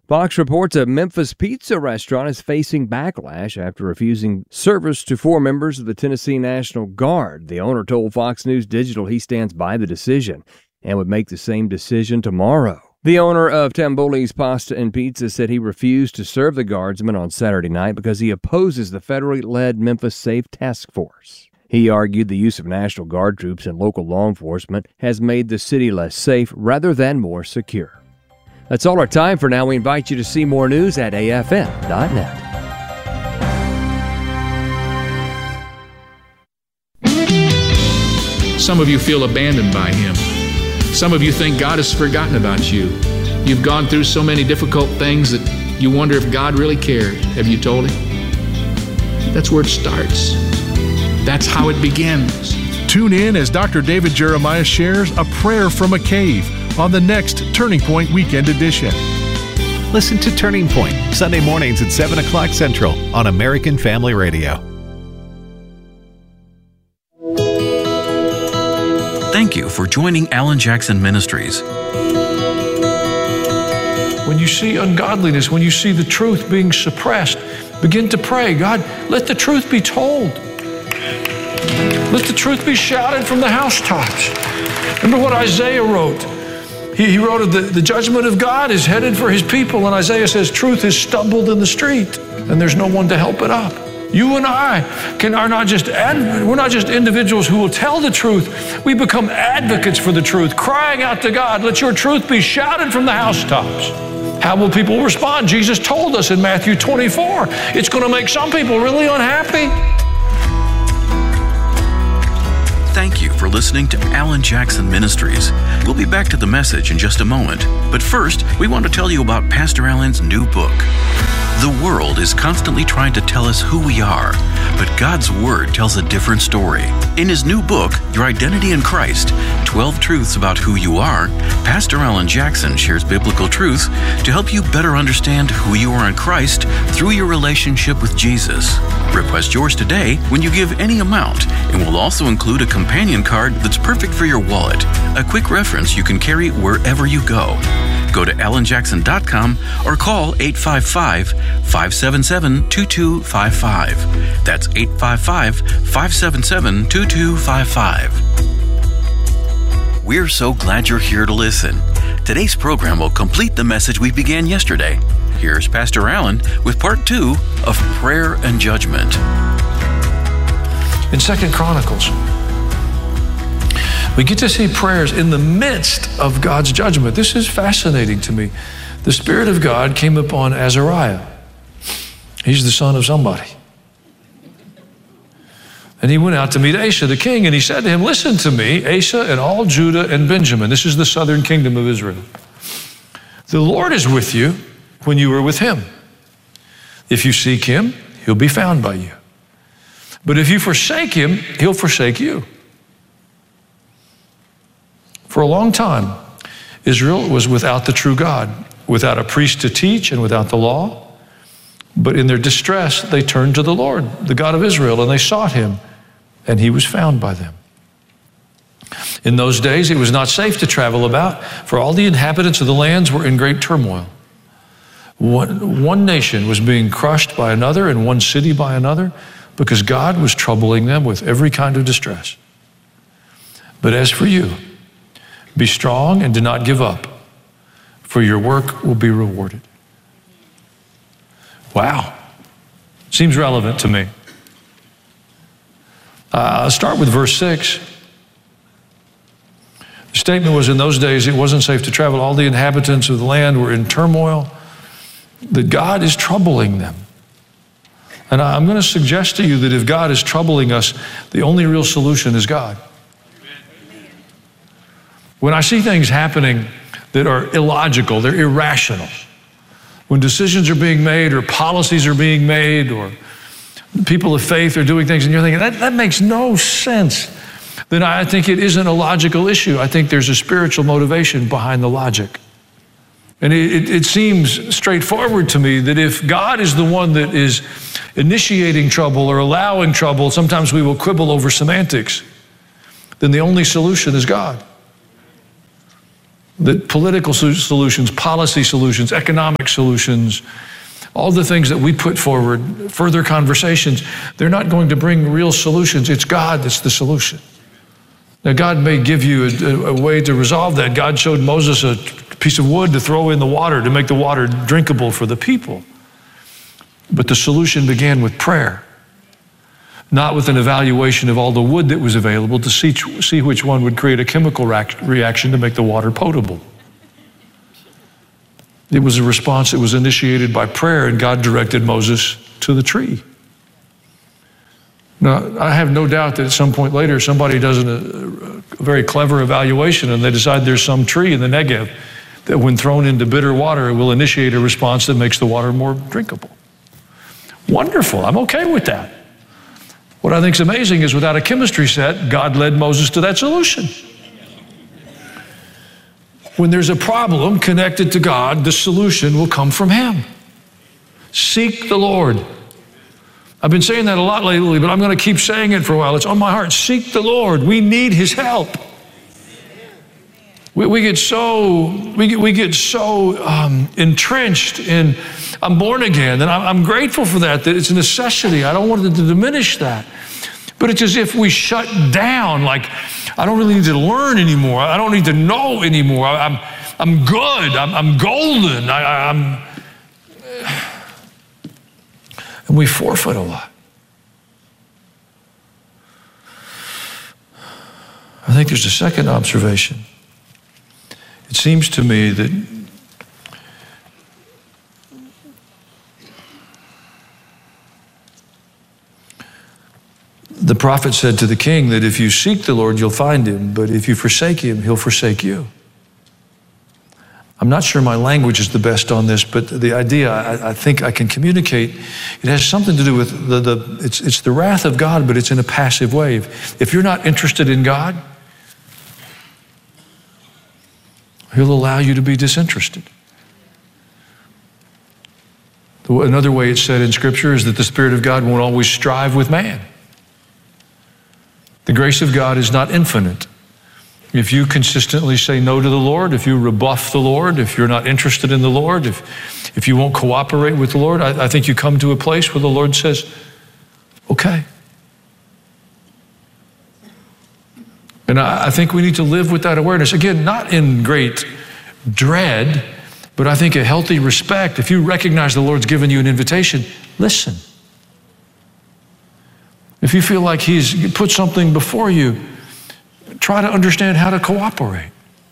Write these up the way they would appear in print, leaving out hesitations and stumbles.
Fox reports a Memphis pizza restaurant is facing backlash after refusing service to 4 members of the Tennessee National Guard. The owner told Fox News Digital he stands by the decision and would make the same decision tomorrow. The owner of Tamboli's Pasta and Pizza said he refused to serve the guardsmen on Saturday night because he opposes the federally led Memphis Safe Task Force. He argued the use of National Guard troops and local law enforcement has made the city less safe rather than more secure. That's all our time for now. We invite you to see more news at afn.net. Some of you feel abandoned by Him. Some of you think God has forgotten about you. You've gone through so many difficult things that you wonder if God really cared. Have you told Him? That's where it starts. That's how it begins. Tune in as Dr. David Jeremiah shares a prayer from a cave on the next Turning Point Weekend Edition. Listen to Turning Point, Sunday mornings at 7 o'clock Central on American Family Radio. Thank you for joining Alan Jackson Ministries. When you see ungodliness, when you see the truth being suppressed, begin to pray, God, let the truth be told. Let the truth be shouted from the housetops. Remember what Isaiah wrote? He wrote, the judgment of God is headed for His people. And Isaiah says, truth is stumbled in the street, and there's no one to help it up. You and I we're not just individuals who will tell the truth. We become advocates for the truth, crying out to God, let your truth be shouted from the housetops. How will people respond? Jesus told us in Matthew 24, it's going to make some people really unhappy. Thank you for listening to Alan Jackson Ministries. We'll be back to the message in just a moment. But first, we want to tell you about Pastor Alan's new book. The world is constantly trying to tell us who we are, but God's Word tells a different story. In his new book, Your Identity in Christ, 12 Truths About Who You Are, Pastor Alan Jackson shares biblical truths to help you better understand who you are in Christ through your relationship with Jesus. Request yours today when you give any amount, and we'll also include a companion card that's perfect for your wallet, a quick reference you can carry wherever you go. Go to alanjackson.com or call 855-577-2255. That's 855-577-2255. We're so glad you're here to listen. Today's program will complete the message we began yesterday. Here's Pastor Alan with part 2 of Prayer and Judgment. In 2 Chronicles, we get to see prayers in the midst of God's judgment. This is fascinating to me. The Spirit of God came upon Azariah. He's the son of somebody. And he went out to meet Asa, the king, and he said to him, listen to me, Asa and all Judah and Benjamin. This is the southern kingdom of Israel. The Lord is with you when you are with Him. If you seek Him, He'll be found by you. But if you forsake Him, He'll forsake you. For a long time, Israel was without the true God, without a priest to teach and without the law. But in their distress, they turned to the Lord, the God of Israel, and they sought Him, and He was found by them. In those days, it was not safe to travel about, for all the inhabitants of the lands were in great turmoil. One nation was being crushed by another, and one city by another, because God was troubling them with every kind of distress. But as for you, be strong and do not give up, for your work will be rewarded. Wow. Seems relevant to me. I'll start with verse 6. The statement was, in those days it wasn't safe to travel. All the inhabitants of the land were in turmoil, that God is troubling them. And I'm going to suggest to you that if God is troubling us, the only real solution is God. When I see things happening that are illogical, they're irrational, when decisions are being made or policies are being made or people of faith are doing things and you're thinking, that makes no sense, then I think it isn't a logical issue. I think there's a spiritual motivation behind the logic. And it seems straightforward to me that if God is the one that is initiating trouble or allowing trouble, sometimes we will quibble over semantics, then the only solution is God. That political solutions, policy solutions, economic solutions, all the things that we put forward, further conversations, they're not going to bring real solutions. It's God that's the solution. Now, God may give you a way to resolve that. God showed Moses a piece of wood to throw in the water to make the water drinkable for the people. But the solution began with prayer, not with an evaluation of all the wood that was available to see which one would create a chemical reaction to make the water potable. It was a response that was initiated by prayer, and God directed Moses to the tree. Now, I have no doubt that at some point later, somebody does a very clever evaluation, and they decide there's some tree in the Negev that when thrown into bitter water will initiate a response that makes the water more drinkable. Wonderful. I'm okay with that. What I think is amazing is without a chemistry set, God led Moses to that solution. When there's a problem connected to God, the solution will come from Him. Seek the Lord. I've been saying that a lot lately, but I'm going to keep saying it for a while. It's on my heart. Seek the Lord. We need His help. We get so entrenched in, I'm born again, and I'm grateful for that it's a necessity. I don't want to diminish that. But it's as if we shut down, like, I don't really need to learn anymore. I don't need to know anymore. I'm good. I'm golden. And we forfeit a lot. I think there's a second observation. It seems to me that the prophet said to the king that if you seek the Lord, you'll find Him, but if you forsake Him, He'll forsake you. I'm not sure my language is the best on this, but the idea I think I can communicate, it has something to do with it's the wrath of God, but it's in a passive way. If you're not interested in God, He'll allow you to be disinterested. Another way it's said in Scripture is that the Spirit of God won't always strive with man. The grace of God is not infinite. If you consistently say no to the Lord, if you rebuff the Lord, if you're not interested in the Lord, if you won't cooperate with the Lord, I think you come to a place where the Lord says, okay. And I think we need to live with that awareness. Again, not in great dread, but I think a healthy respect. If you recognize the Lord's given you an invitation, listen. If you feel like He's put something before you, try to understand how to cooperate.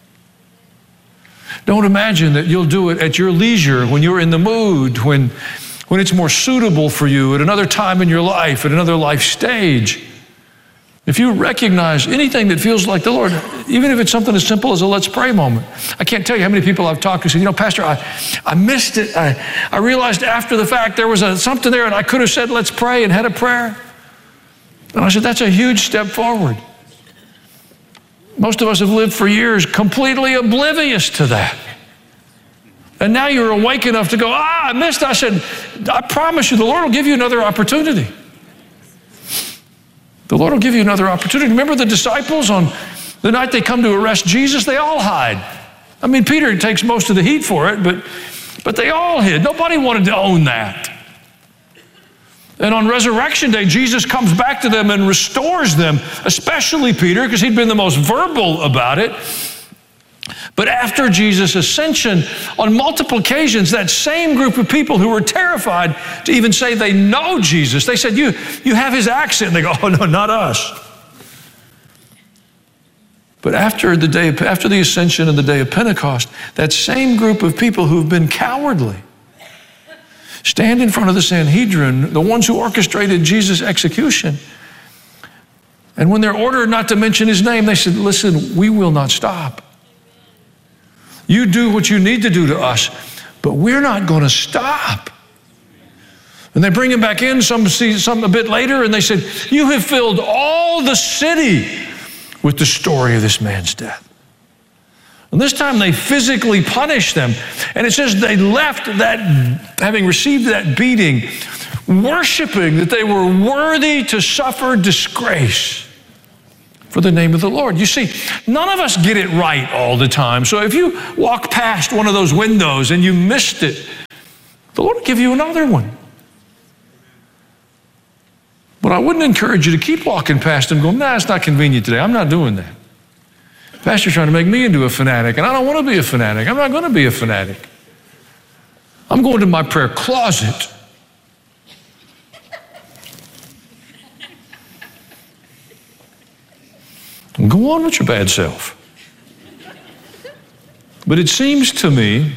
Don't imagine that you'll do it at your leisure, when you're in the mood, when it's more suitable for you, at another time in your life, at another life stage. If you recognize anything that feels like the Lord, even if it's something as simple as a let's pray moment. I can't tell you how many people I've talked to say, Pastor, I missed it. I realized after the fact there was something there and I could have said let's pray and had a prayer. And I said, that's a huge step forward. Most of us have lived for years completely oblivious to that. And now you're awake enough to go, I missed. I said, I promise you, the Lord will give you another opportunity. The Lord will give you another opportunity. Remember the disciples on the night they come to arrest Jesus, they all hide. I mean, Peter takes most of the heat for it, but they all hid. Nobody wanted to own that. And on Resurrection Day, Jesus comes back to them and restores them, especially Peter, because he'd been the most verbal about it. But after Jesus' ascension, on multiple occasions, that same group of people who were terrified to even say they know Jesus, they said, you have His accent. And they go, oh, no, not us. But after the ascension and the day of Pentecost, that same group of people who've been cowardly stand in front of the Sanhedrin, the ones who orchestrated Jesus' execution. And when they're ordered not to mention His name, they said, listen, we will not stop. You do what you need to do to us, but we're not going to stop. And they bring Him back in, some a bit later, and they said, you have filled all the city with the story of this man's death. And this time they physically punished them. And it says they left that, having received that beating, worshiping that they were worthy to suffer disgrace for the name of the Lord. You see, none of us get it right all the time. So if you walk past one of those windows and you missed it, the Lord will give you another one. But I wouldn't encourage you to keep walking past them going, nah, it's not convenient today. I'm not doing that. Pastor's trying to make me into a fanatic, and I don't want to be a fanatic. I'm not going to be a fanatic. I'm going to my prayer closet. And go on with your bad self. But it seems to me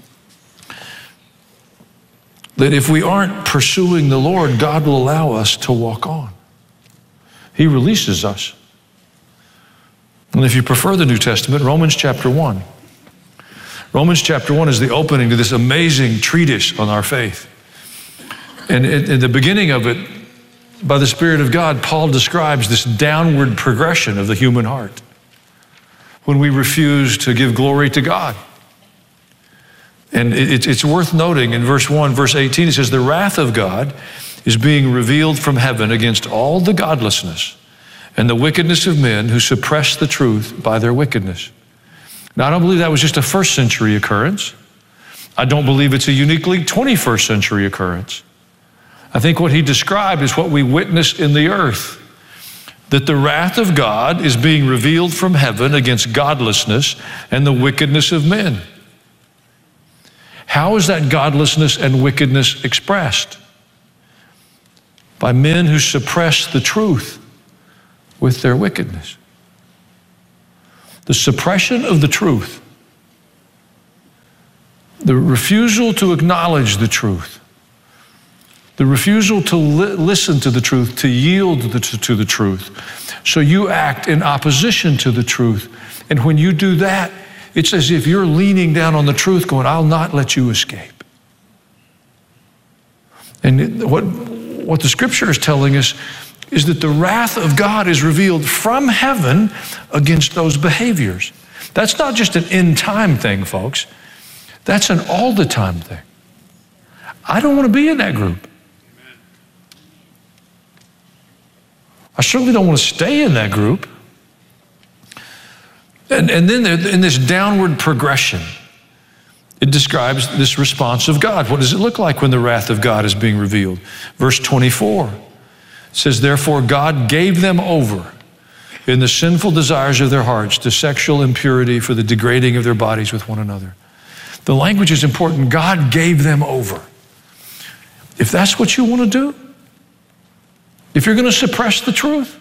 that if we aren't pursuing the Lord, God will allow us to walk on. He releases us. And if you prefer the New Testament, Romans chapter 1. Romans chapter 1 is the opening to this amazing treatise on our faith. And in the beginning of it, by the Spirit of God, Paul describes this downward progression of the human heart when we refuse to give glory to God. And it's worth noting in verse 1, verse 18, it says, the wrath of God is being revealed from heaven against all the godlessness and the wickedness of men who suppress the truth by their wickedness. Now, I don't believe that was just a first century occurrence. I don't believe it's a uniquely 21st century occurrence. I think what he described is what we witness in the earth, that the wrath of God is being revealed from heaven against godlessness and the wickedness of men. How is that godlessness and wickedness expressed? By men who suppress the truth with their wickedness. The suppression of the truth, the refusal to acknowledge the truth, the refusal to listen to the truth, to yield to the truth. So you act in opposition to the truth. And when you do that, it's as if you're leaning down on the truth going, I'll not let you escape. And what the scripture is telling us is that the wrath of God is revealed from heaven against those behaviors. That's not just an end-time thing, folks. That's an all-the-time thing. I don't want to be in that group. I certainly don't want to stay in that group. And then in this downward progression, it describes this response of God. What does it look like when the wrath of God is being revealed? Verse 24 says, therefore God gave them over in the sinful desires of their hearts to sexual impurity for the degrading of their bodies with one another. The language is important. God gave them over. If that's what you want to do, if you're going to suppress the truth,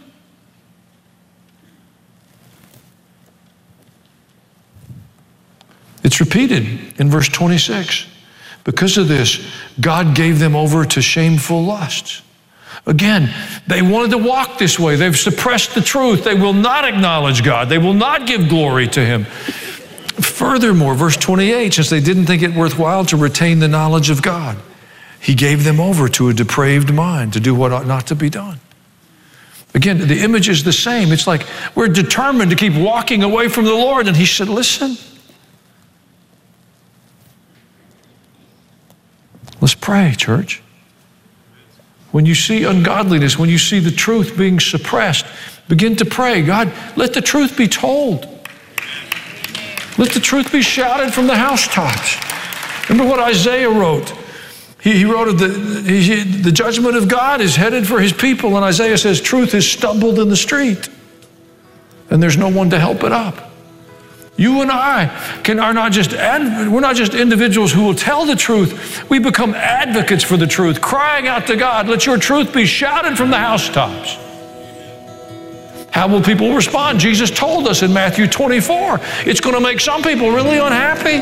it's repeated in verse 26. Because of this, God gave them over to shameful lusts. Again, they wanted to walk this way. They've suppressed the truth. They will not acknowledge God. They will not give glory to Him. Furthermore, verse 28, since they didn't think it worthwhile to retain the knowledge of God, He gave them over to a depraved mind to do what ought not to be done. Again, the image is the same. It's like we're determined to keep walking away from the Lord, and He said, listen, let's pray, church. When you see ungodliness, when you see the truth being suppressed, begin to pray. God, let the truth be told. Let the truth be shouted from the housetops. Remember what Isaiah wrote. He wrote of the judgment of God is headed for His people, and Isaiah says truth has stumbled in the street, and there's no one to help it up. You and I we're not just individuals who will tell the truth. We become advocates for the truth, crying out to God, let your truth be shouted from the housetops. How will people respond? Jesus told us in Matthew 24, it's going to make some people really unhappy.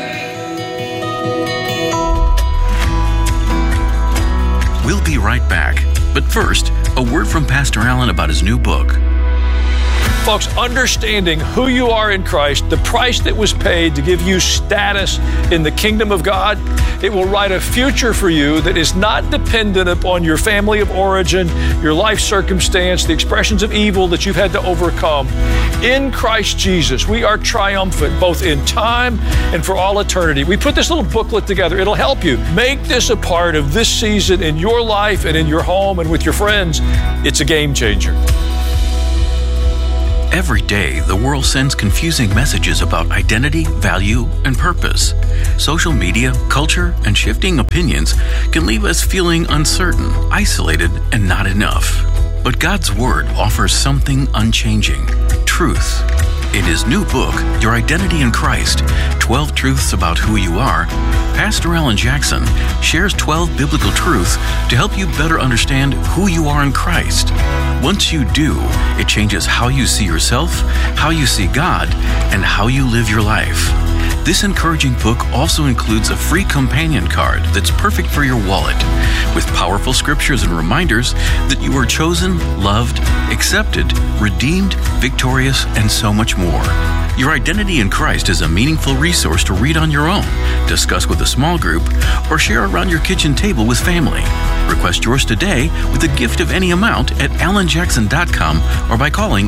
We'll be right back. But first, a word from Pastor Allen about his new book. Folks, understanding who you are in Christ, the price that was paid to give you status in the kingdom of God, it will write a future for you that is not dependent upon your family of origin, your life circumstance, the expressions of evil that you've had to overcome. In Christ Jesus, we are triumphant both in time and for all eternity. We put this little booklet together. It'll help you. Make this a part of this season in your life and in your home and with your friends. It's a game changer. Every day, the world sends confusing messages about identity, value, and purpose. Social media, culture, and shifting opinions can leave us feeling uncertain, isolated, and not enough. But God's Word offers something unchanging: truth. In his new book, Your Identity in Christ, 12 Truths About Who You Are, Pastor Alan Jackson shares 12 biblical truths to help you better understand who you are in Christ. Once you do, it changes how you see yourself, how you see God, and how you live your life. This encouraging book also includes a free companion card that's perfect for your wallet, with powerful scriptures and reminders that you are chosen, loved, accepted, redeemed, victorious, and so much more. Your Identity in Christ is a meaningful resource to read on your own, discuss with a small group, or share around your kitchen table with family. Request yours today with a gift of any amount at alanjackson.com or by calling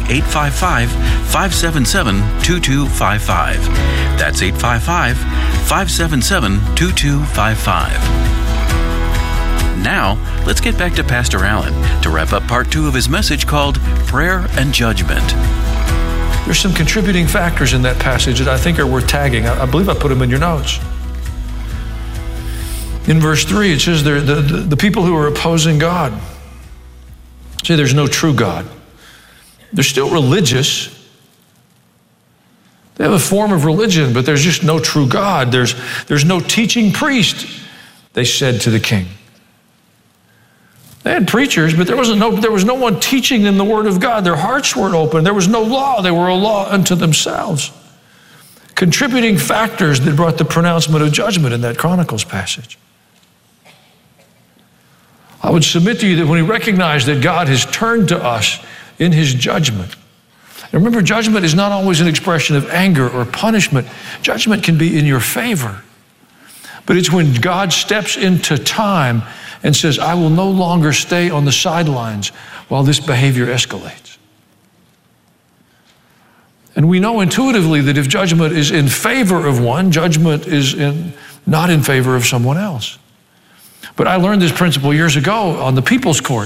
855-577-2255. That's 855-577-2255. Now, let's get back to Pastor Alan to wrap up part 2 of his message called Prayer and Judgment. There's some contributing factors in that passage that I think are worth tagging. I believe I put them in your notes. In verse 3, it says the people who are opposing God say there's no true God. They're still religious. They have a form of religion, but there's just no true God. There's no teaching priest, they said to the king. They had preachers, but there was no one teaching them the Word of God. Their hearts weren't open. There was no law. They were a law unto themselves. Contributing factors that brought the pronouncement of judgment in that Chronicles passage. I would submit to you that when we recognize that God has turned to us in his judgment, and remember, judgment is not always an expression of anger or punishment. Judgment can be in your favor. But it's when God steps into time and says, I will no longer stay on the sidelines while this behavior escalates. And we know intuitively that if judgment is in favor of one, judgment is not in favor of someone else. But I learned this principle years ago on the People's Court.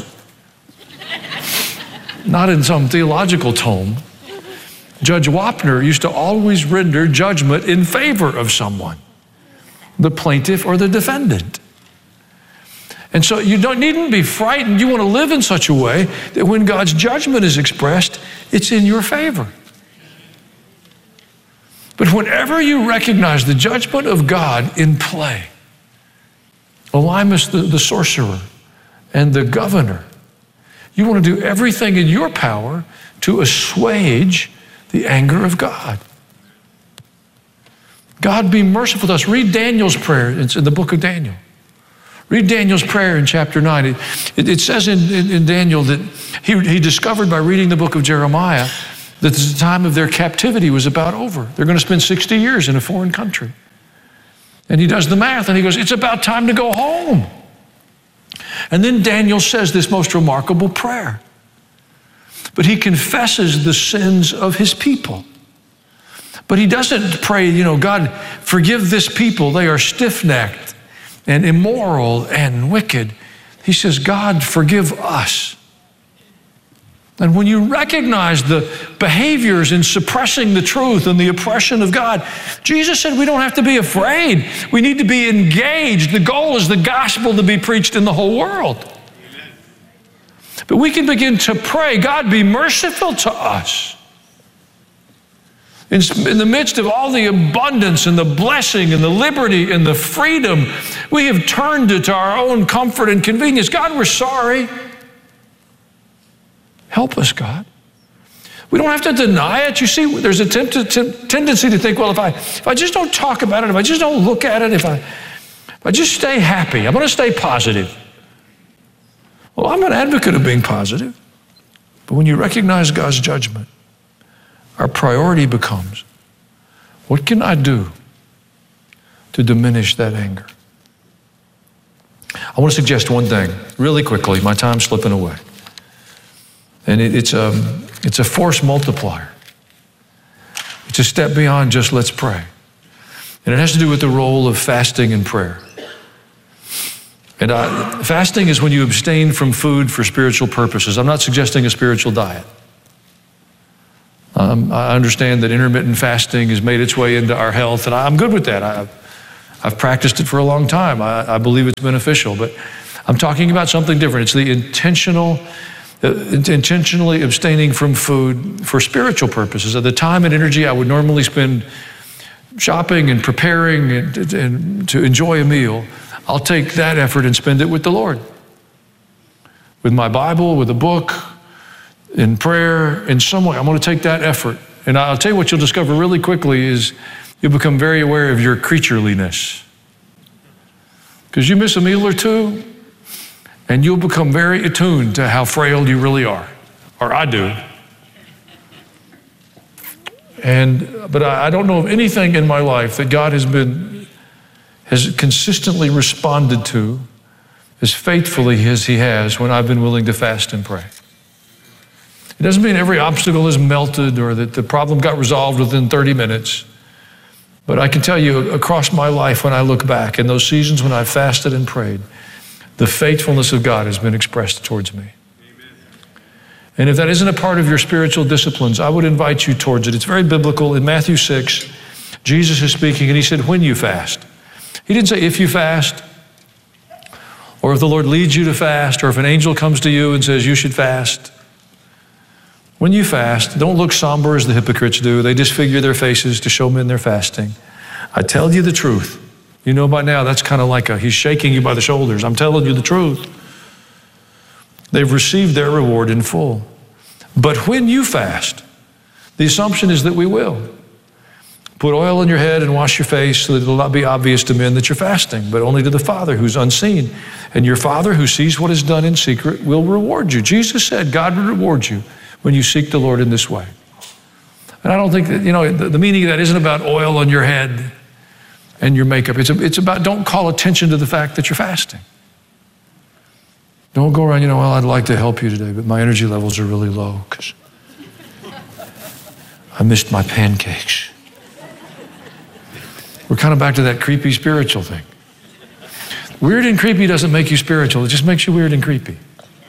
Not in some theological tome. Judge Wapner used to always render judgment in favor of someone, the plaintiff or the defendant. And so you needn't be frightened. You want to live in such a way that when God's judgment is expressed, it's in your favor. But whenever you recognize the judgment of God in play, Elymas the sorcerer and the governor, you want to do everything in your power to assuage the anger of God. God, be merciful to us. Read Daniel's prayer. It's in the book of Daniel. Read Daniel's prayer in chapter 9. It says in Daniel that he discovered by reading the book of Jeremiah that the time of their captivity was about over. They're going to spend 60 years in a foreign country. And he does the math and he goes, it's about time to go home. And then Daniel says this most remarkable prayer. But he confesses the sins of his people. But he doesn't pray, God, forgive this people. They are stiff-necked and immoral and wicked. He says, God, forgive us. And when you recognize the behaviors in suppressing the truth and the oppression of God, Jesus said we don't have to be afraid. We need to be engaged. The goal is the gospel to be preached in the whole world. Amen. But we can begin to pray, God, be merciful to us. In the midst of all the abundance and the blessing and the liberty and the freedom, we have turned it to our own comfort and convenience. God, we're sorry. Help us, God. We don't have to deny it. You see, there's a tendency to think, well, if I just don't talk about it, if I just don't look at it, if I just stay happy, I'm going to stay positive. Well, I'm an advocate of being positive. But when you recognize God's judgment, our priority becomes, what can I do to diminish that anger? I want to suggest one thing really quickly. My time's slipping away. And it's a force multiplier. It's a step beyond just let's pray. And it has to do with the role of fasting and prayer. And fasting is when you abstain from food for spiritual purposes. I'm not suggesting a spiritual diet. I understand that intermittent fasting has made its way into our health, and I'm good with that. I've practiced it for a long time. I believe it's beneficial, but I'm talking about something different. It's the intentionally abstaining from food for spiritual purposes. At the time and energy I would normally spend shopping and preparing and to enjoy a meal, I'll take that effort and spend it with the Lord. With my Bible, with a book, in prayer, in some way. I'm going to take that effort. And I'll tell you what you'll discover really quickly is you'll become very aware of your creatureliness. Because you miss a meal or two, and you'll become very attuned to how frail you really are. Or I do. But I don't know of anything in my life that God has consistently responded to as faithfully as He has when I've been willing to fast and pray. It doesn't mean every obstacle is melted or that the problem got resolved within 30 minutes. But I can tell you across my life when I look back in those seasons when I fasted and prayed, the faithfulness of God has been expressed towards me. Amen. And if that isn't a part of your spiritual disciplines, I would invite you towards it. It's very biblical. In Matthew 6, Jesus is speaking and He said, when you fast. He didn't say if you fast, or if the Lord leads you to fast, or if an angel comes to you and says you should fast. When you fast, don't look somber as the hypocrites do. They disfigure their faces to show men they're fasting. I tell you the truth. You know by now, that's kind of like He's shaking you by the shoulders. I'm telling you the truth. They've received their reward in full. But when you fast, the assumption is that we will. Put oil on your head and wash your face so that it will not be obvious to men that you're fasting, but only to the Father who's unseen. And your Father who sees what is done in secret will reward you. Jesus said God will reward you when you seek the Lord in this way. And I don't think that, the meaning of that isn't about oil on your head and your makeup. It's about don't call attention to the fact that you're fasting. Don't go around, well, I'd like to help you today, but my energy levels are really low because I missed my pancakes. We're kind of back to that creepy spiritual thing. Weird and creepy doesn't make you spiritual. It just makes you weird and creepy.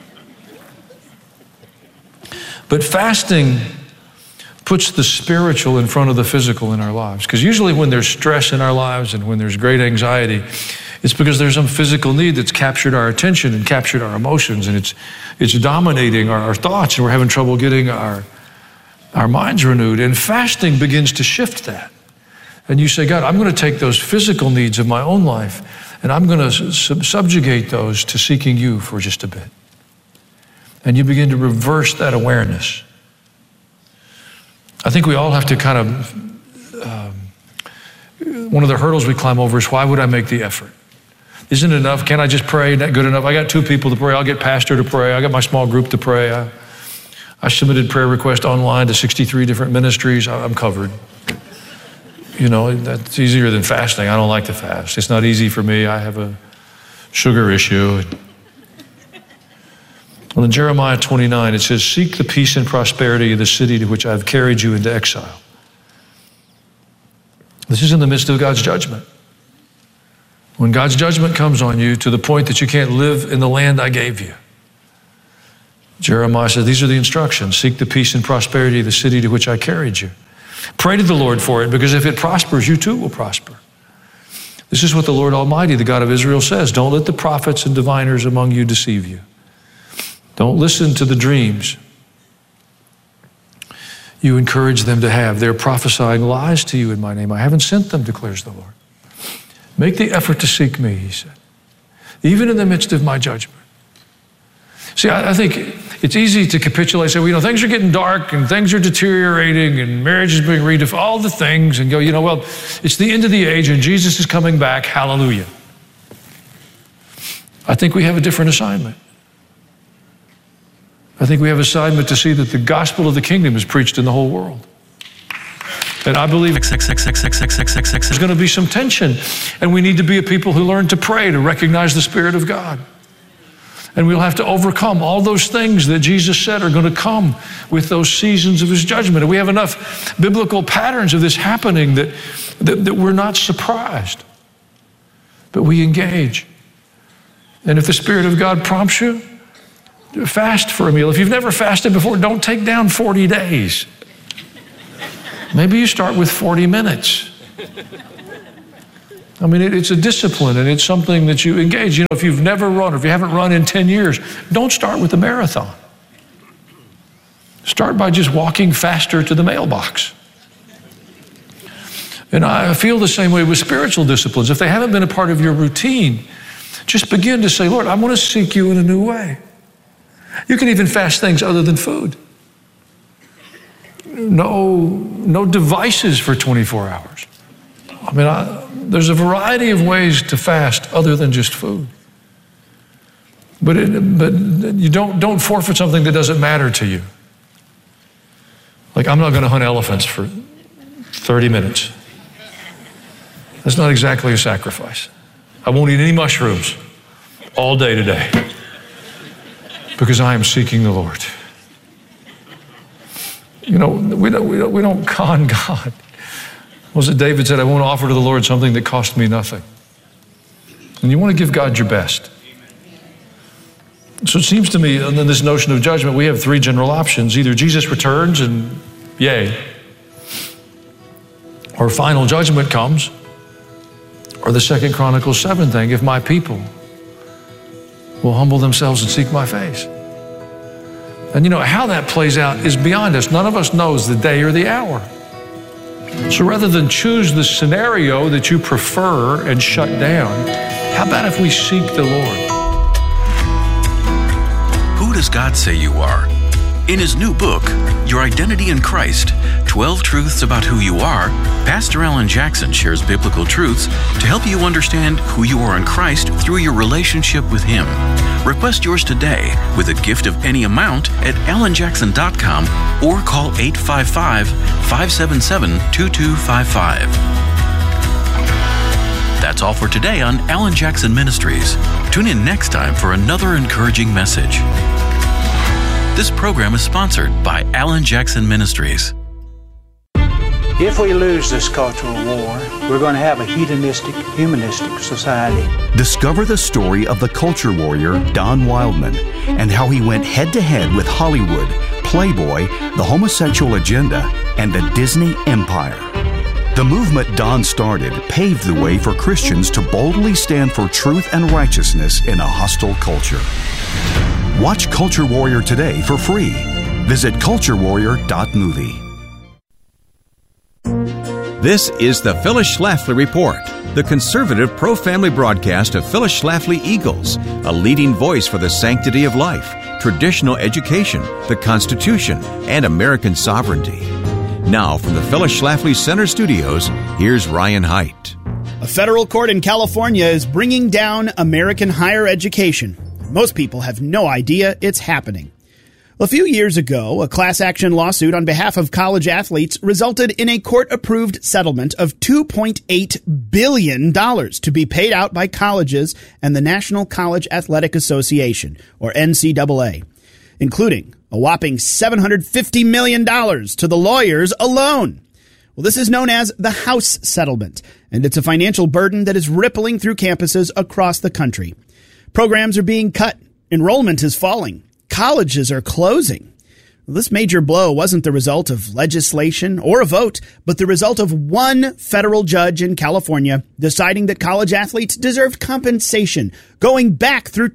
But fasting puts the spiritual in front of the physical in our lives. Because usually when there's stress in our lives and when there's great anxiety, it's because there's some physical need that's captured our attention and captured our emotions, and it's dominating our thoughts, and we're having trouble getting our minds renewed. And fasting begins to shift that. And you say, God, I'm going to take those physical needs of my own life, and I'm going to subjugate those to seeking you for just a bit. And you begin to reverse that awareness. I think we all have to kind of, one of the hurdles we climb over is, why would I make the effort? Isn't it enough? Can't I just pray? Not good enough? I got 2 people to pray. I'll get pastor to pray. I got my small group to pray. I submitted prayer requests online to 63 different ministries. I'm covered. That's easier than fasting. I don't like to fast. It's not easy for me. I have a sugar issue. Well, in Jeremiah 29, it says, seek the peace and prosperity of the city to which I have carried you into exile. This is in the midst of God's judgment. When God's judgment comes on you to the point that you can't live in the land I gave you. Jeremiah says, these are the instructions. Seek the peace and prosperity of the city to which I carried you. Pray to the Lord for it, because if it prospers, you too will prosper. This is what the Lord Almighty, the God of Israel, says. Don't let the prophets and diviners among you deceive you. Don't listen to the dreams you encourage them to have. They're prophesying lies to you in my name. I haven't sent them, declares the Lord. Make the effort to seek me, he said, even in the midst of my judgment. See, I think it's easy to capitulate, say, things are getting dark and things are deteriorating and marriage is being redefined, all the things, and go, well, it's the end of the age and Jesus is coming back, hallelujah. I think we have a different assignment. I think we have an assignment to see that the gospel of the kingdom is preached in the whole world. And I believe there's going to be some tension, and we need to be a people who learn to pray, to recognize the Spirit of God. And we'll have to overcome all those things that Jesus said are going to come with those seasons of his judgment. And we have enough biblical patterns of this happening that we're not surprised, but we engage. And if the Spirit of God prompts you, fast for a meal. If you've never fasted before, don't take down 40 days. Maybe you start with 40 minutes. I mean, it's a discipline, and it's something that you engage. You know, if you've never run, or if you haven't run in 10 years, don't start with the marathon. Start by just walking faster to the mailbox. And I feel the same way with spiritual disciplines. If they haven't been a part of your routine, just begin to say, Lord, I want to seek you in a new way. You can even fast things other than food. No devices for 24 hours. I mean, there's a variety of ways to fast other than just food. But you don't forfeit something that doesn't matter to you. Like, I'm not going to hunt elephants for 30 minutes. That's not exactly a sacrifice. I won't eat any mushrooms all day today because I am seeking the Lord. You know, we don't con God. Was it David said, I won't offer to the Lord something that cost me nothing. And you want to give God your best. So it seems to me, in this notion of judgment, we have three general options. Either Jesus returns and yay, or final judgment comes, or the 2 Chronicles 7 thing, if my people will humble themselves and seek my face. And you know, how that plays out is beyond us. None of us knows the day or the hour. So rather than choose the scenario that you prefer and shut down, how about if we seek the Lord? Who does God say you are? In his new book, Your Identity in Christ, 12 Truths About Who You Are, Pastor Alan Jackson shares biblical truths to help you understand who you are in Christ through your relationship with him. Request yours today with a gift of any amount at alanjackson.com or call 855-577-2255. That's all for today on Alan Jackson Ministries. Tune in next time for another encouraging message. This program is sponsored by Alan Jackson Ministries. If we lose this cultural war, we're going to have a hedonistic, humanistic society. Discover the story of the culture warrior Don Wildman and how he went head-to-head with Hollywood, Playboy, the homosexual agenda, and the Disney Empire. The movement Don started paved the way for Christians to boldly stand for truth and righteousness in a hostile culture. Watch Culture Warrior today for free. Visit culturewarrior.movie. This is the Phyllis Schlafly Report, the conservative pro-family broadcast of Phyllis Schlafly Eagles, a leading voice for the sanctity of life, traditional education, the Constitution, and American sovereignty. Now, from the Phyllis Schlafly Center Studios, here's Ryan Haidt. A federal court in California is bringing down American higher education. Most people have no idea it's happening. A few years ago, a class action lawsuit on behalf of college athletes resulted in a court-approved settlement of $2.8 billion to be paid out by colleges and the National College Athletic Association, or NCAA, including a whopping $750 million to the lawyers alone. Well, this is known as the House Settlement, and it's a financial burden that is rippling through campuses across the country. Programs are being cut. Enrollment is falling. Colleges are closing. Well, this major blow wasn't the result of legislation or a vote, but the result of one federal judge in California deciding that college athletes deserved compensation going back through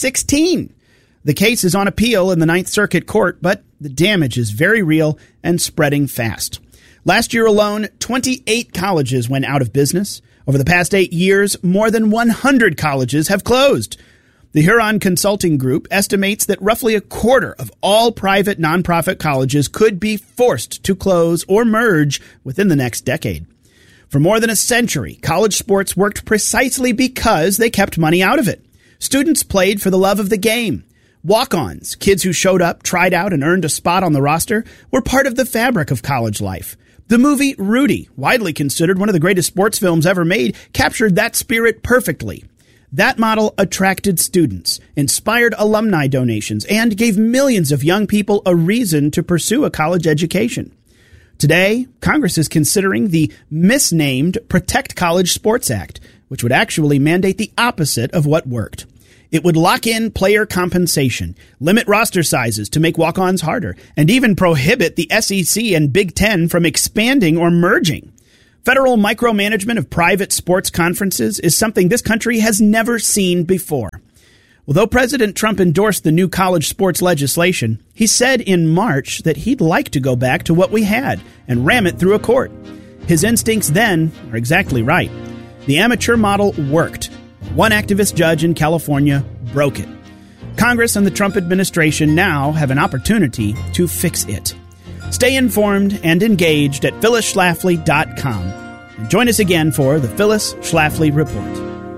2016. The case is on appeal in the Ninth Circuit Court, but the damage is very real and spreading fast. Last year alone, 28 colleges went out of business. Over the past 8 years, more than 100 colleges have closed. The Huron Consulting Group estimates that roughly a quarter of all private nonprofit colleges could be forced to close or merge within the next decade. For more than a century, college sports worked precisely because they kept money out of it. Students played for the love of the game. Walk-ons, kids who showed up, tried out, and earned a spot on the roster, were part of the fabric of college life. The movie Rudy, widely considered one of the greatest sports films ever made, captured that spirit perfectly. That model attracted students, inspired alumni donations, and gave millions of young people a reason to pursue a college education. Today, Congress is considering the misnamed Protect College Sports Act, which would actually mandate the opposite of what worked. It would lock in player compensation, limit roster sizes to make walk-ons harder, and even prohibit the SEC and Big Ten from expanding or merging. Federal micromanagement of private sports conferences is something this country has never seen before. Although President Trump endorsed the new college sports legislation, he said in March that he'd like to go back to what we had and ram it through a court. His instincts then are exactly right. The amateur model worked. One activist judge in California broke it. Congress and the Trump administration now have an opportunity to fix it. Stay informed and engaged at phyllisschlafly.com. And join us again for the Phyllis Schlafly Report.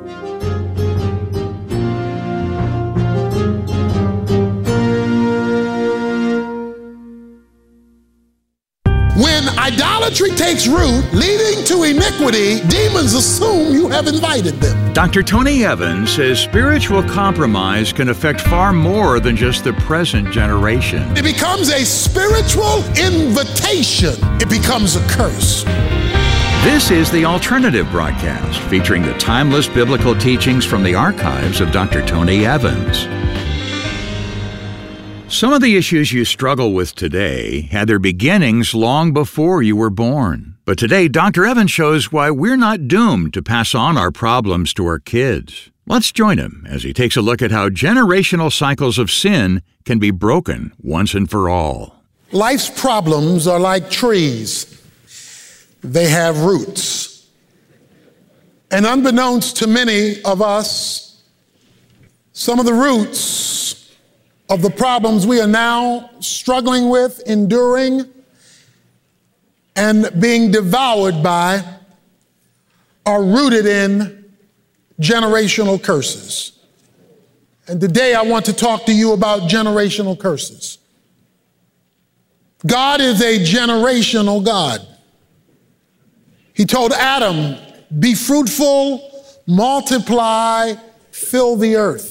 When idolatry takes root, leading to iniquity, demons assume you have invited them. Dr. Tony Evans says spiritual compromise can affect far more than just the present generation. It becomes a spiritual invitation. It becomes a curse. This is The Alternative Broadcast, featuring the timeless biblical teachings from the archives of Dr. Tony Evans. Some of the issues you struggle with today had their beginnings long before you were born. But today, Dr. Evans shows why we're not doomed to pass on our problems to our kids. Let's join him as he takes a look at how generational cycles of sin can be broken once and for all. Life's problems are like trees. They have roots. And unbeknownst to many of us, some of the roots of the problems we are now struggling with, enduring, and being devoured by are rooted in generational curses. And today I want to talk to you about generational curses. God is a generational God. He told Adam, "Be fruitful, multiply, fill the earth."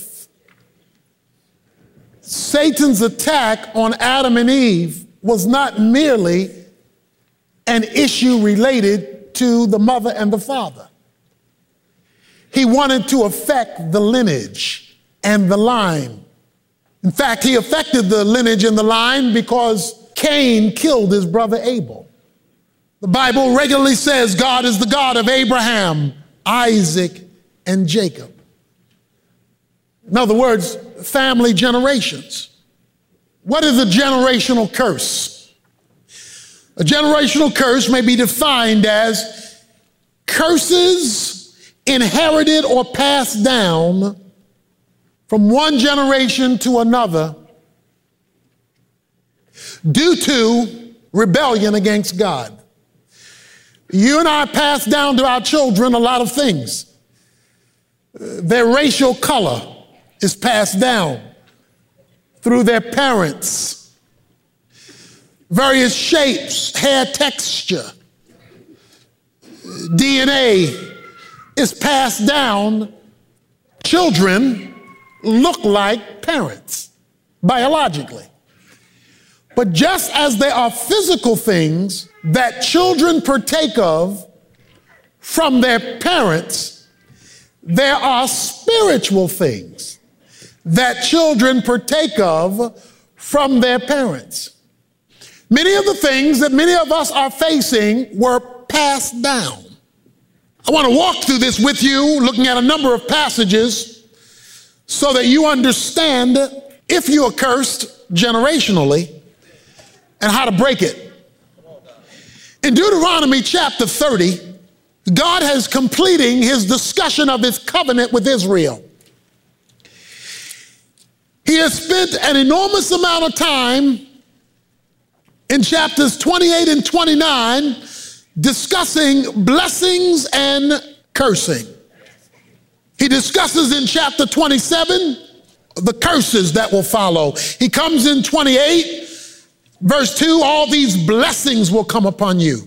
Satan's attack on Adam and Eve was not merely an issue related to the mother and the father. He wanted to affect the lineage and the line. In fact, he affected the lineage and the line because Cain killed his brother Abel. The Bible regularly says God is the God of Abraham, Isaac, and Jacob. In other words, family generations. What is a generational curse? A generational curse may be defined as curses inherited or passed down from one generation to another due to rebellion against God. You and I pass down to our children a lot of things. Their racial color is passed down through their parents. Various shapes, hair texture, DNA is passed down. Children look like parents biologically. But just as there are physical things that children partake of from their parents, there are spiritual things that children partake of from their parents. Many of the things that many of us are facing were passed down. I want to walk through this with you, looking at a number of passages so that you understand if you are cursed generationally and how to break it. In Deuteronomy chapter 30, God is completing his discussion of his covenant with Israel. He has spent an enormous amount of time in chapters 28 and 29 discussing blessings and cursing. He discusses in chapter 27 the curses that will follow. He comes in 28, verse 2, all these blessings will come upon you.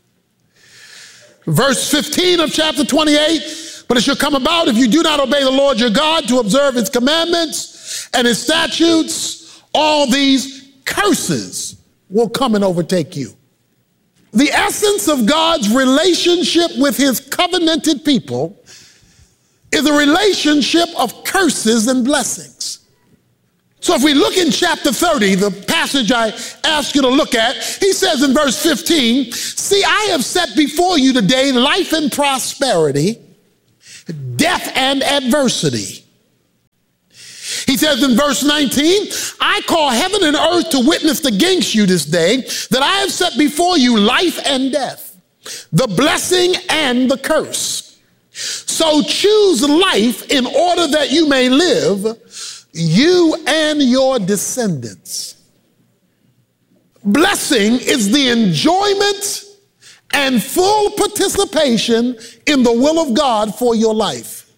Verse 15 of chapter 28, but it shall come about if you do not obey the Lord your God to observe his commandments and his statutes, all these curses will come and overtake you. The essence of God's relationship with his covenanted people is a relationship of curses and blessings. So if we look in chapter 30, the passage I asked you to look at, he says in verse 15, see, I have set before you today life and prosperity, death and adversity. He says in verse 19, I call heaven and earth to witness against you this day that I have set before you life and death, the blessing and the curse. So choose life in order that you may live, you and your descendants. Blessing is the enjoyment and full participation in the will of God for your life.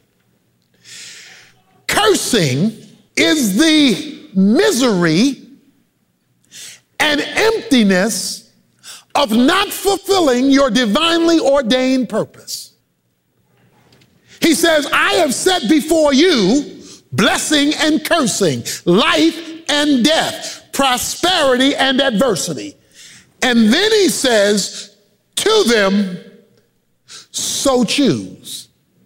Cursing is the misery and emptiness of not fulfilling your divinely ordained purpose. He says, I have set before you blessing and cursing, life and death, prosperity and adversity. And then he says to them, so choose.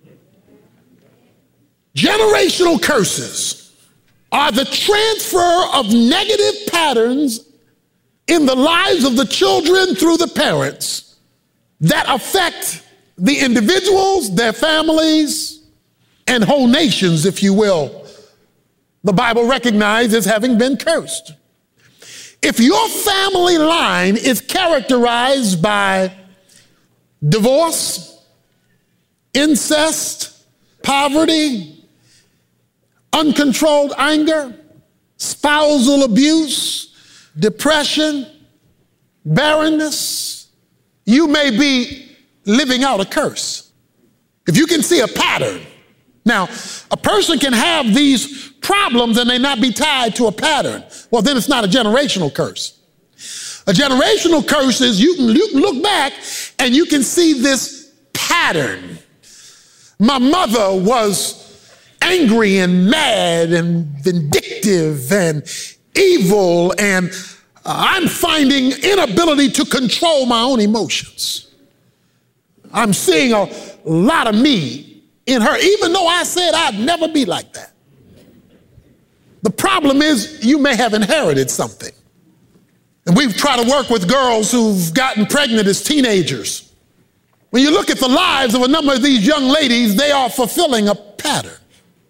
Generational curses are the transfer of negative patterns in the lives of the children through the parents that affect the individuals, their families, and whole nations, if you will. The Bible recognizes as having been cursed. If your family line is characterized by divorce, incest, poverty, uncontrolled anger, spousal abuse, depression, barrenness, you may be living out a curse. If you can see a pattern. Now, a person can have these problems and they not be tied to a pattern. Well, then it's not a generational curse. A generational curse is you can look back and you can see this pattern. My mother was angry and mad and vindictive and evil, and I'm finding inability to control my own emotions. I'm seeing a lot of me in her, even though I said I'd never be like that. The problem is you may have inherited something. And we've tried to work with girls who've gotten pregnant as teenagers. When you look at the lives of a number of these young ladies, they are fulfilling a pattern.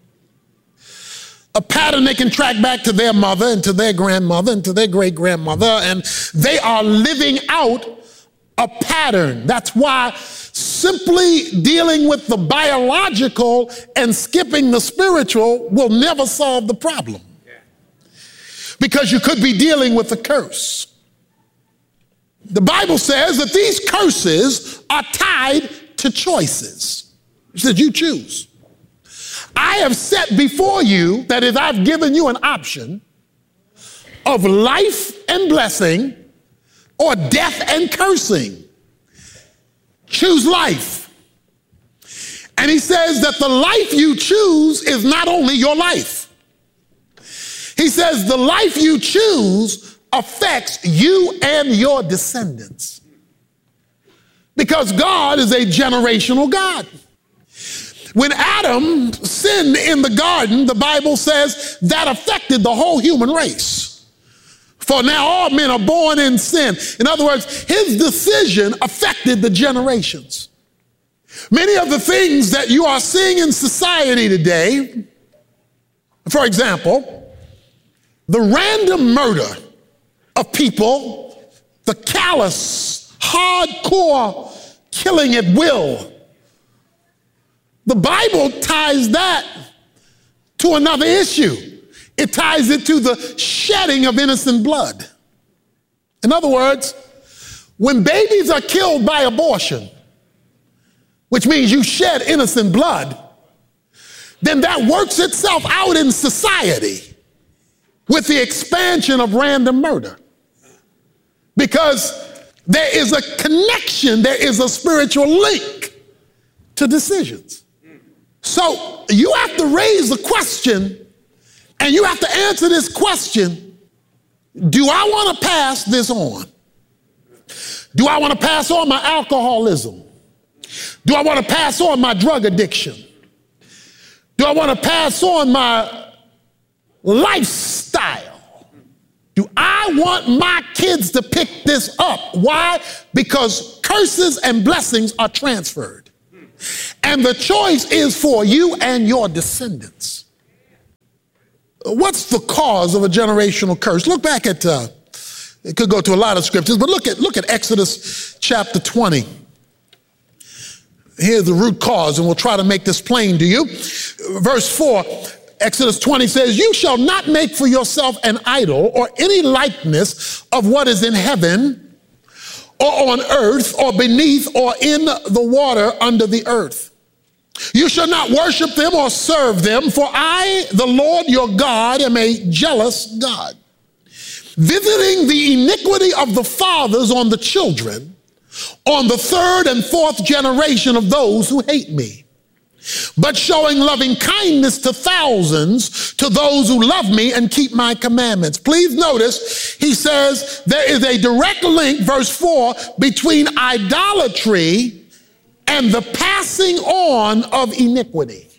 A pattern they can track back to their mother and to their grandmother and to their great-grandmother, and they are living out a pattern. That's why simply dealing with the biological and skipping the spiritual will never solve the problem. Because you could be dealing with a curse. The Bible says that these curses are tied to choices. It says you choose. I have set before you, that is, I've given you an option of life and blessing or death and cursing. Choose life. And he says that the life you choose is not only your life. He says the life you choose affects you and your descendants. Because God is a generational God. When Adam sinned in the garden, the Bible says that affected the whole human race. For now all men are born in sin. In other words, his decision affected the generations. Many of the things that you are seeing in society today, for example, the random murder of people, the callous, hardcore killing at will, the Bible ties that to another issue. It ties it to the shedding of innocent blood. In other words, when babies are killed by abortion, which means you shed innocent blood, then that works itself out in society with the expansion of random murder. Because there is a connection, there is a spiritual link to decisions. So you have to raise the question, and you have to answer this question: do I want to pass this on? Do I want to pass on my alcoholism? Do I want to pass on my drug addiction? Do I want to pass on my lifestyle? Do I want my kids to pick this up? Why? Because curses and blessings are transferred. And the choice is for you and your descendants. What's the cause of a generational curse? Look back at, it could go to a lot of scriptures, but look at Exodus chapter 20. Here's the root cause, and we'll try to make this plain to you. Verse 4, Exodus 20 says, "You shall not make for yourself an idol or any likeness of what is in heaven or on earth or beneath or in the water under the earth. You shall not worship them or serve them, for I, the Lord your God, am a jealous God, visiting the iniquity of the fathers on the children, on the third and fourth generation of those who hate me, but showing loving kindness to thousands, to those who love me and keep my commandments." Please notice, he says there is a direct link, verse 4, between idolatry and the passing on of iniquity.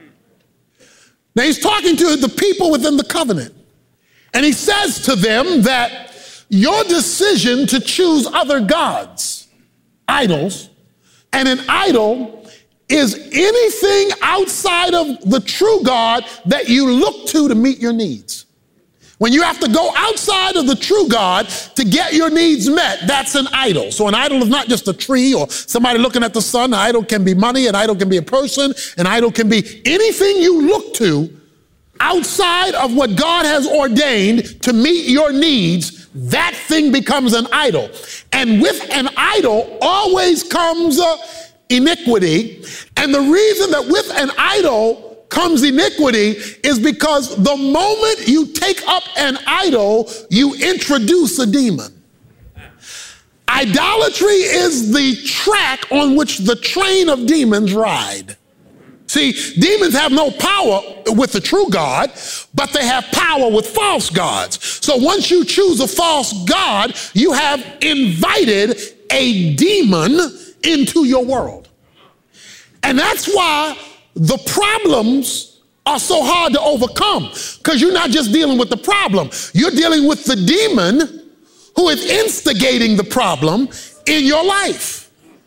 Now he's talking to the people within the covenant, and he says to them that your decision to choose other gods, idols, and an idol is anything outside of the true God that you look to meet your needs. When you have to go outside of the true God to get your needs met, that's an idol. So an idol is not just a tree or somebody looking at the sun. An idol can be money. An idol can be a person. An idol can be anything you look to outside of what God has ordained to meet your needs. That thing becomes an idol. And with an idol always comes iniquity. And the reason that with an idol comes iniquity is because the moment you take up an idol, you introduce a demon. Idolatry is the track on which the train of demons ride. See, demons have no power with the true God, but they have power with false gods. So once you choose a false god, you have invited a demon into your world. And that's why the problems are so hard to overcome, because you're not just dealing with the problem, you're dealing with the demon who is instigating the problem in your life.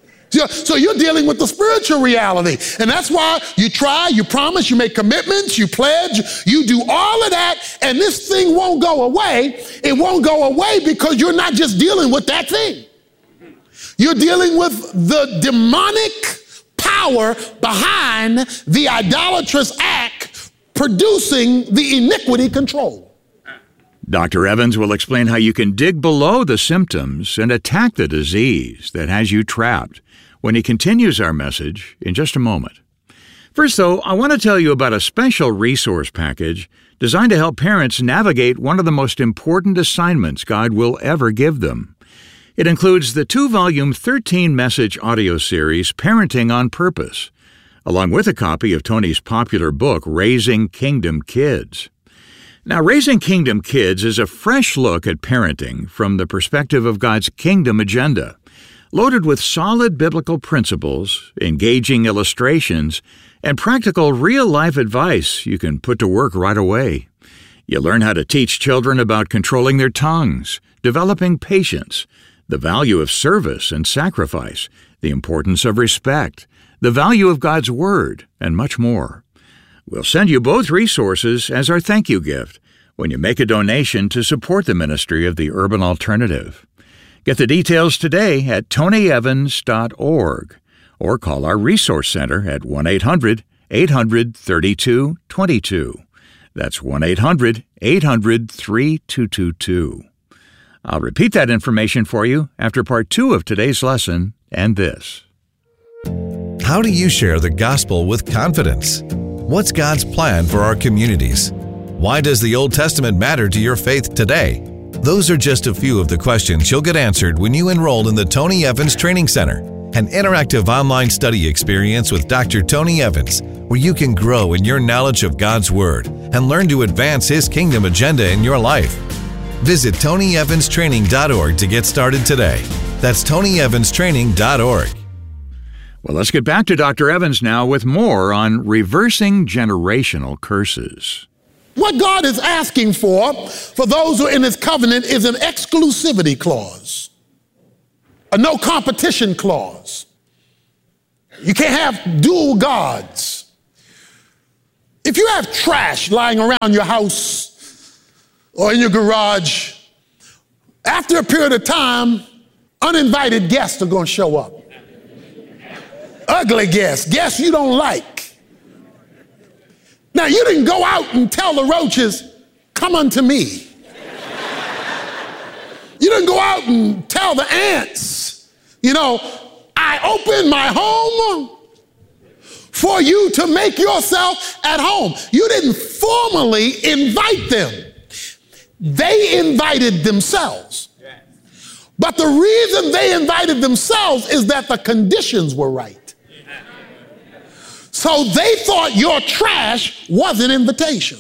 So you're dealing with the spiritual reality. And that's why you try, you promise, you make commitments, you pledge, you do all of that, and this thing won't go away. It won't go away because you're not just dealing with that thing. You're dealing with the demonic power behind the idolatrous act producing the iniquity control. Dr. Evans will explain how you can dig below the symptoms and attack the disease that has you trapped when he continues our message in just a moment. First, though, I want to tell you about a special resource package designed to help parents navigate one of the most important assignments God will ever give them. It includes the 2-volume, 13-message audio series, Parenting on Purpose, along with a copy of Tony's popular book, Raising Kingdom Kids. Now, Raising Kingdom Kids is a fresh look at parenting from the perspective of God's kingdom agenda, loaded with solid biblical principles, engaging illustrations, and practical real-life advice you can put to work right away. You learn how to teach children about controlling their tongues, developing patience, the value of service and sacrifice, the importance of respect, the value of God's Word, and much more. We'll send you both resources as our thank you gift when you make a donation to support the ministry of the Urban Alternative. Get the details today at tonyevans.org or call our Resource Center at 1-800-800-3222. That's 1-800-800-3222. I'll repeat that information for you after part 2 of today's lesson and this. How do you share the gospel with confidence? What's God's plan for our communities? Why does the Old Testament matter to your faith today? Those are just a few of the questions you'll get answered when you enroll in the Tony Evans Training Center, an interactive online study experience with Dr. Tony Evans, where you can grow in your knowledge of God's Word and learn to advance His kingdom agenda in your life. Visit TonyEvansTraining.org to get started today. That's TonyEvansTraining.org. Well, let's get back to Dr. Evans now with more on reversing generational curses. What God is asking for those who are in his covenant is an exclusivity clause, a no competition clause. You can't have dual gods. If you have trash lying around your house or in your garage, after a period of time, uninvited guests are going to show up. Ugly guests you don't like. Now, you didn't go out and tell the roaches, come unto me. You didn't go out and tell the ants, I opened my home for you to make yourself at home. You didn't formally invite them. They invited themselves. But the reason they invited themselves is that the conditions were right. So they thought your trash was an invitation.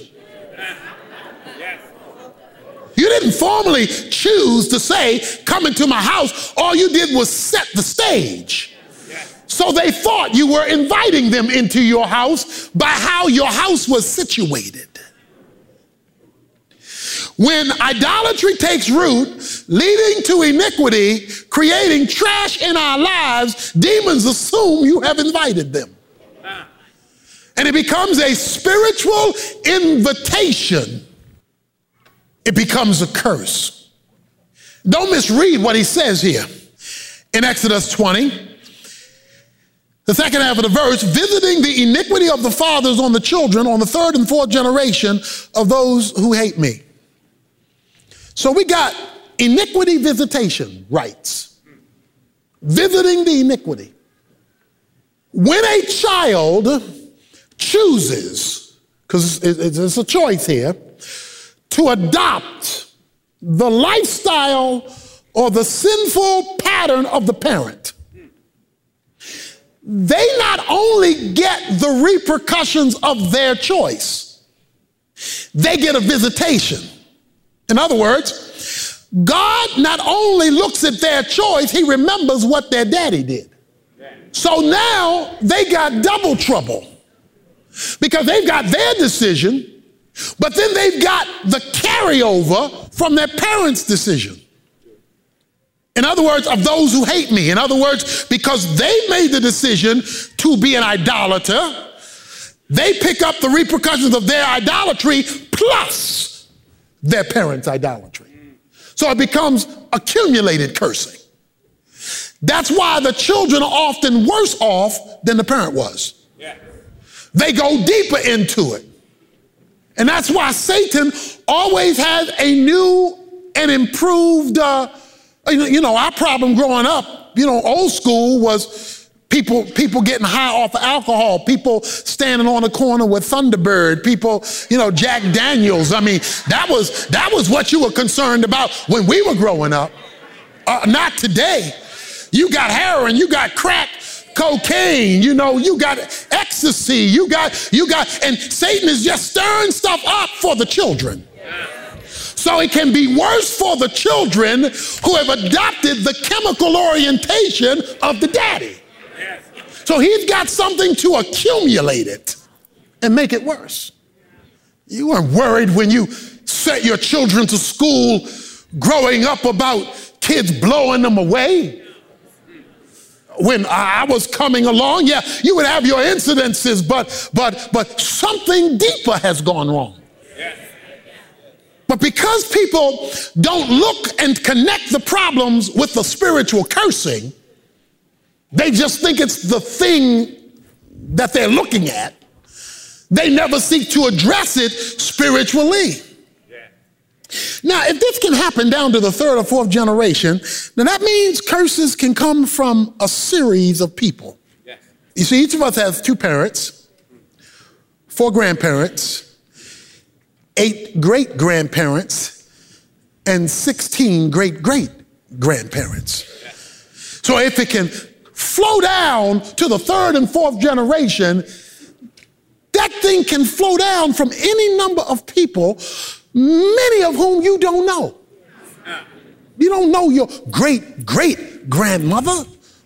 You didn't formally choose to say, come into my house. All you did was set the stage. So they thought you were inviting them into your house by how your house was situated. When idolatry takes root, leading to iniquity, creating trash in our lives, demons assume you have invited them. And it becomes a spiritual invitation. It becomes a curse. Don't misread what he says here. In Exodus 20, the second half of the verse, visiting the iniquity of the fathers on the children, on the third and fourth generation of those who hate me. So we got iniquity visitation rights. Visiting the iniquity. When a child chooses, because it's a choice here, to adopt the lifestyle or the sinful pattern of the parent, they not only get the repercussions of their choice, they get a visitation. In other words, God not only looks at their choice, he remembers what their daddy did. So now they got double trouble because they've got their decision, but then they've got the carryover from their parents' decision. In other words, of those who hate me. In other words, because they made the decision to be an idolater, they pick up the repercussions of their idolatry plus their parents' idolatry. So it becomes accumulated cursing. That's why the children are often worse off than the parent was. They go deeper into it. And that's why Satan always has a new and improved, our problem growing up, old school was people getting high off of alcohol, people standing on the corner with Thunderbird, people, Jack Daniels. I mean, that was what you were concerned about when we were growing up. Not today. You got heroin, you got crack, cocaine, you got ecstasy, you got, and Satan is just stirring stuff up for the children. So it can be worse for the children who have adopted the chemical orientation of the daddy. So he's got something to accumulate it and make it worse. You weren't worried when you sent your children to school growing up about kids blowing them away. When I was coming along, yeah, you would have your incidences, but something deeper has gone wrong. But because people don't look and connect the problems with the spiritual cursing, they just think it's the thing that they're looking at. They never seek to address it spiritually. Now, if this can happen down to the third or fourth generation, then that means curses can come from a series of people. You see, each of us has 2 parents, 4 grandparents, 8 great-grandparents, and 16 great-great-grandparents. So if it can flow down to the third and fourth generation, that thing can flow down from any number of people, many of whom you don't know. You don't know your great-great-grandmother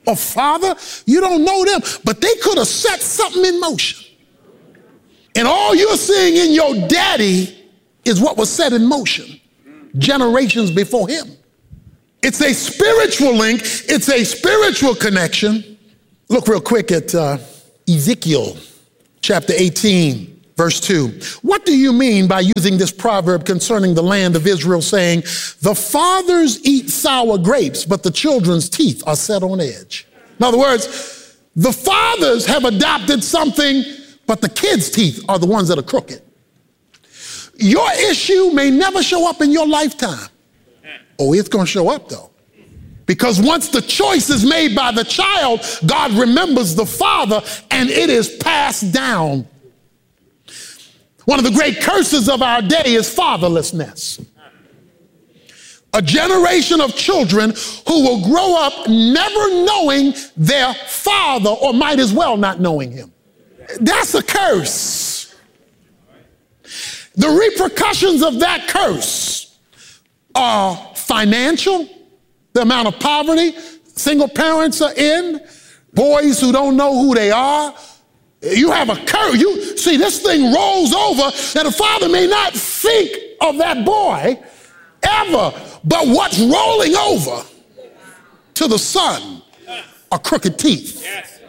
or father. You don't know them, but they could have set something in motion. And all you're seeing in your daddy is what was set in motion generations before him. It's a spiritual link. It's a spiritual connection. Look real quick at Ezekiel chapter 18. Verse 2, what do you mean by using this proverb concerning the land of Israel, saying, the fathers eat sour grapes, but the children's teeth are set on edge? In other words, the fathers have adopted something, but the kids' teeth are the ones that are crooked. Your issue may never show up in your lifetime. Oh, it's going to show up, though. Because once the choice is made by the child, God remembers the father, and it is passed down. One of the great curses of our day is fatherlessness. A generation of children who will grow up never knowing their father, or might as well not knowing him. That's a curse. The repercussions of that curse are financial, the amount of poverty single parents are in, boys who don't know who they are. You have a curse. You see, this thing rolls over that a father may not think of that boy ever, but what's rolling over to the son are crooked teeth.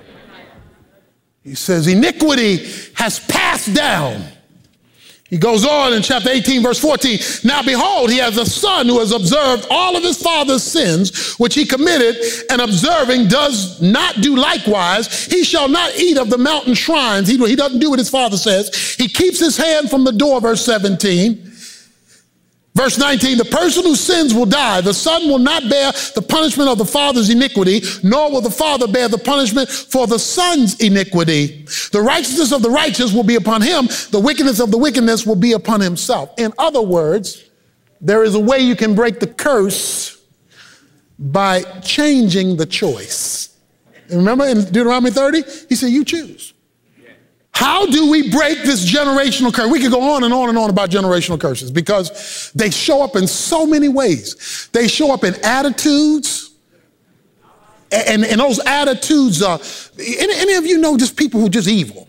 He says, iniquity has passed down. He goes on in chapter 18, verse 14. Now behold, he has a son who has observed all of his father's sins, which he committed, and observing does not do likewise. He shall not eat of the mountain shrines. He doesn't do what his father says. He keeps his hand from the door, verse 17. Verse 19, the person who sins will die. The son will not bear the punishment of the father's iniquity, nor will the father bear the punishment for the son's iniquity. The righteousness of the righteous will be upon him. The wickedness of the wickedness will be upon himself. In other words, there is a way you can break the curse by changing the choice. And remember in Deuteronomy 30, he said, you choose. How do we break this generational curse? We could go on and on and on about generational curses because they show up in so many ways. They show up in attitudes. And those attitudes are, any of you know just people who are just evil?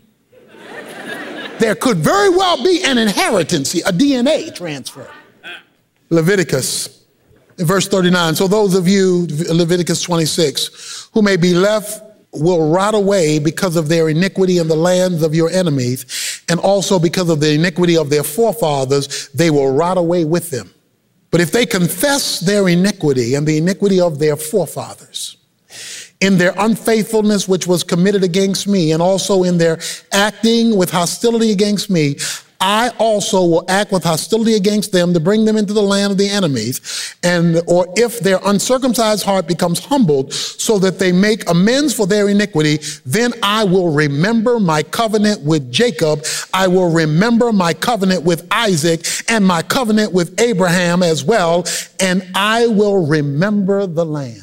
There could very well be an inheritance, a DNA transfer. Leviticus, in verse 39. So those of you, Leviticus 26, who may be left will rot away because of their iniquity in the lands of your enemies, and also because of the iniquity of their forefathers, they will rot away with them. But if they confess their iniquity and the iniquity of their forefathers, in their unfaithfulness which was committed against me, and also in their acting with hostility against me, I also will act with hostility against them to bring them into the land of the enemies. Or if their uncircumcised heart becomes humbled so that they make amends for their iniquity, then I will remember my covenant with Jacob. I will remember my covenant with Isaac and my covenant with Abraham as well. And I will remember the land.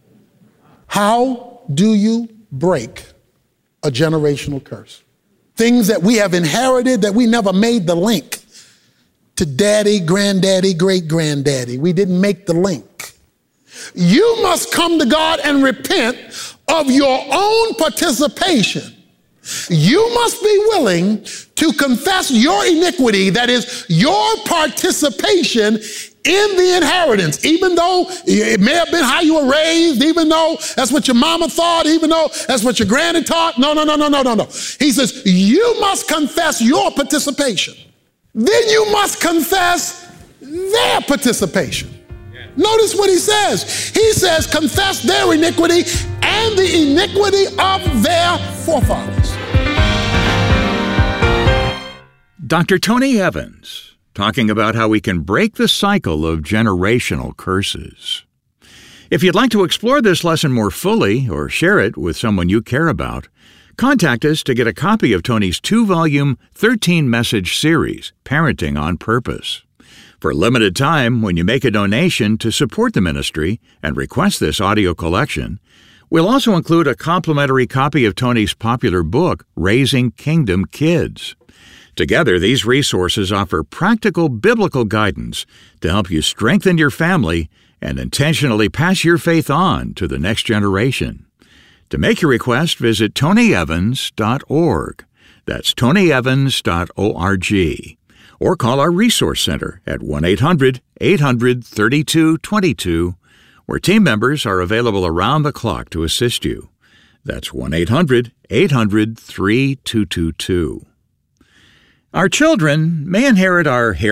How do you break a generational curse? Things that we have inherited that we never made the link to daddy, granddaddy, great-granddaddy. We didn't make the link. You must come to God and repent of your own participation. You must be willing to confess your iniquity, that is your participation in the inheritance, even though it may have been how you were raised, even though that's what your mama thought, even though that's what your granny taught. No. He says, you must confess your participation. Then you must confess their participation. Notice what he says. He says, confess their iniquity and the iniquity of their forefathers. Dr. Tony Evans, talking about how we can break the cycle of generational curses. If you'd like to explore this lesson more fully or share it with someone you care about, contact us to get a copy of Tony's 2-volume, 13-message series, Parenting on Purpose. For a limited time, when you make a donation to support the ministry and request this audio collection, we'll also include a complimentary copy of Tony's popular book, Raising Kingdom Kids. Together, these resources offer practical biblical guidance to help you strengthen your family and intentionally pass your faith on to the next generation. To make your request, visit tonyevans.org. That's tonyevans.org. Or call our Resource Center at 1-800-800-3222, where team members are available around the clock to assist you. That's 1-800-800-3222. Our children may inherit our hair